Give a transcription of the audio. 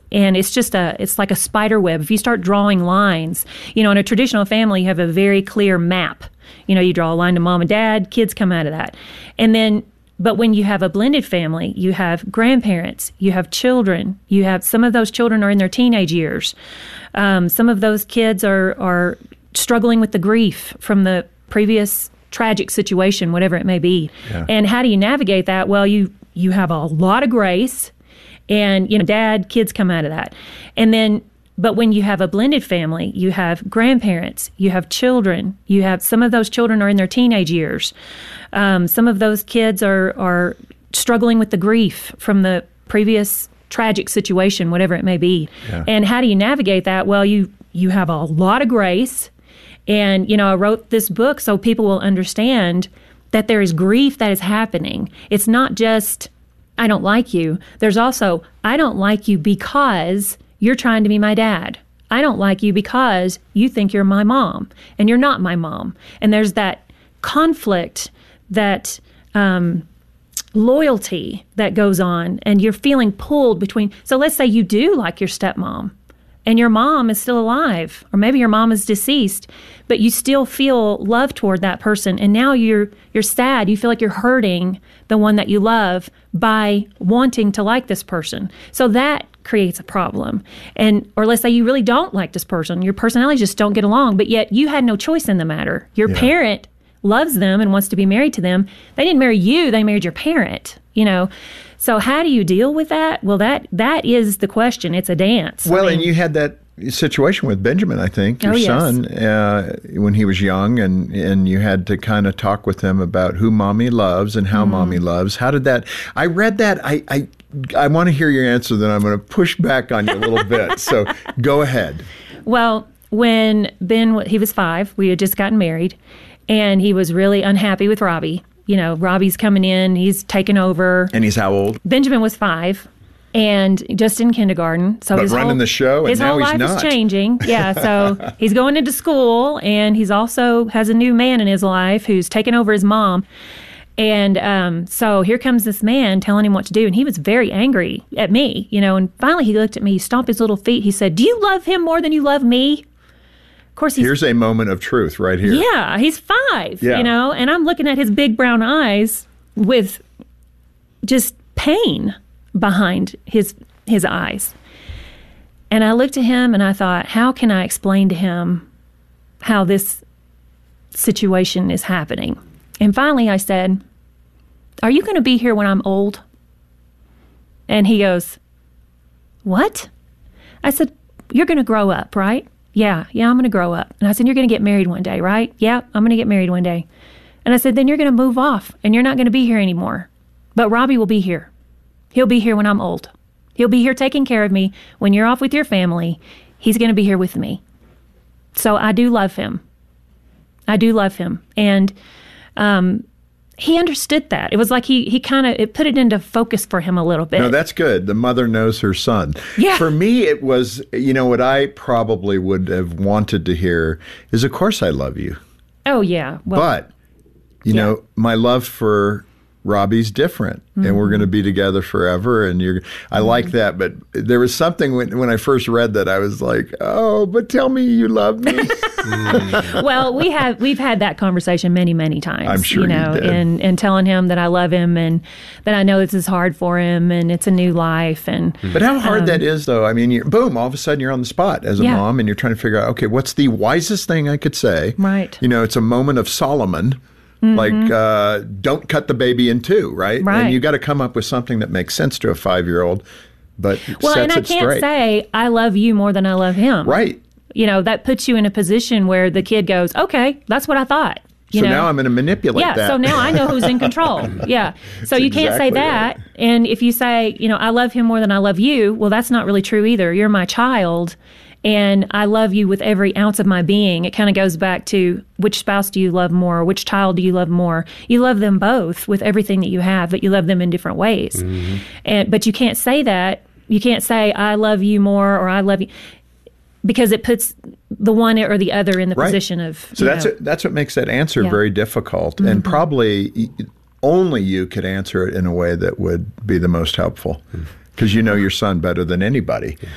And it's like a spider web. If you start drawing lines, in a traditional family, you have a very clear map. You draw a line to mom and dad, kids come out of that. But when you have a blended family, you have grandparents, you have children, some of those children are in their teenage years. Some of those kids are struggling with the grief from the previous tragic situation, whatever it may be. Yeah. And how do you navigate that? Well, you have a lot of grace, and dad, kids come out of that. But when you have a blended family, you have grandparents, you have children, some of those children are in their teenage years. Some of those kids are struggling with the grief from the previous tragic situation, whatever it may be. Yeah. And how do you navigate that? Well, you have a lot of grace. And, I wrote this book so people will understand that there is grief that is happening. It's not just, I don't like you. There's also, I don't like you because you're trying to be my dad. I don't like you because you think you're my mom, and you're not my mom. And there's that conflict, that loyalty that goes on, and you're feeling pulled between. So let's say you do like your stepmom, and your mom is still alive, or maybe your mom is deceased, but you still feel love toward that person, and now you're sad. You feel like you're hurting the one that you love by wanting to like this person. So that creates a problem. Or let's say you really don't like this person. Your personalities just don't get along, but yet you had no choice in the matter. Your parent loves them and wants to be married to them. They didn't marry you, they married your parent, So how do you deal with that? Well, that is the question. It's a dance. Well, and you had that situation with Benjamin, I think, your son, when he was young, and you had to kind of talk with him about who mommy loves and how mommy loves. How did that? I read that. I want to hear your answer, then I'm going to push back on you a little bit. So go ahead. Well, when he was 5, we had just gotten married, and he was really unhappy with Robbie. Robbie's coming in, he's taken over. And he's how old? Benjamin was 5. And just in kindergarten. So but running the show, and now he's not. His whole life is changing. Yeah, so he's going into school, and he's also has a new man in his life who's taken over his mom. And so here comes this man telling him what to do, and he was very angry at me, and finally he looked at me, he stomped his little feet, he said, "Do you love him more than you love me?" Of course, here's a moment of truth right here. Yeah, he's 5, and I'm looking at his big brown eyes with just pain behind his eyes. And I looked at him and I thought, how can I explain to him how this situation is happening? And finally I said, "Are you going to be here when I'm old?" And he goes, "What?" I said, "You're going to grow up, right?" Yeah, I'm going to grow up." And I said, "You're going to get married one day, right?" "Yeah, I'm going to get married one day." And I said, "Then you're going to move off and you're not going to be here anymore. But Robbie will be here. He'll be here when I'm old. He'll be here taking care of me. When you're off with your family, he's going to be here with me." So I do love him. I do love him. And he understood that. It was like he kind of, it put it into focus for him a little bit. No, that's good. The mother knows her son. Yeah. For me, it was, what I probably would have wanted to hear is, of course I love you. Oh, yeah. Well, but, my love for Robbie's different, and we're going to be together forever. And I like that. But there was something when I first read that, I was like, "Oh, but tell me you love me." Well, we've had that conversation many, many times. I'm sure you did. And telling him that I love him and that I know this is hard for him and it's a new life. But how hard that is, though. I mean, boom, all of a sudden you're on the spot as a mom, and you're trying to figure out, okay, what's the wisest thing I could say? Right. It's a moment of Solomon. Like, don't cut the baby in two, right? And you got to come up with something that makes sense to a 5-year-old, but sets it straight. And I can't say, "I love you more than I love him." Right. That puts you in a position where the kid goes, "Okay, that's what I thought." So now I'm going to manipulate that. Yeah, so now I know who's in control. Yeah. So you can't say that. Right. And if you say, "I love him more than I love you," well, that's not really true either. You're my child. And I love you with every ounce of my being. It kind of goes back to, which spouse do you love more? Which child do you love more? You love them both with everything that you have, but you love them in different ways. Mm-hmm. But you can't say that. You can't say, "I love you more," or "I love you," because it puts the one or the other in the position of. So that's what makes that answer very difficult. And probably only you could answer it in a way that would be the most helpful. Because you know your son better than anybody.